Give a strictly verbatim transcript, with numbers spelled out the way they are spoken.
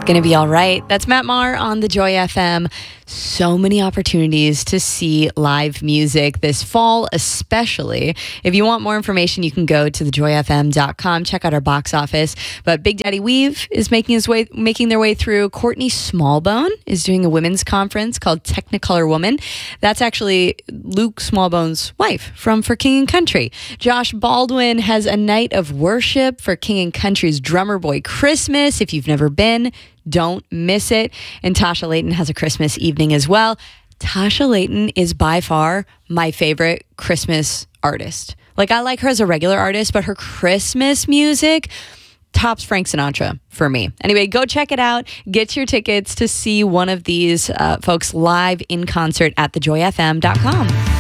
Gonna be all right. That's Matt Maher on the Joy F M. So many opportunities to see live music this fall, especially. If you want more information, you can go to the joy f m dot com. Check out our box office. But Big Daddy Weave is making his way, making their way through. Courtney Smallbone is doing a women's conference called Technicolor Woman. That's actually Luke Smallbone's wife from For King and Country. Josh Baldwin has a night of worship for King and Country's Drummer Boy Christmas. If you've never been, don't miss it. And Tasha Layton has a Christmas evening as well. Tasha Layton is by far my favorite Christmas artist. Like, I like her as a regular artist, but her Christmas music tops Frank Sinatra for me. Anyway, go check it out. Get your tickets to see one of these uh, folks live in concert at the joy f m dot com.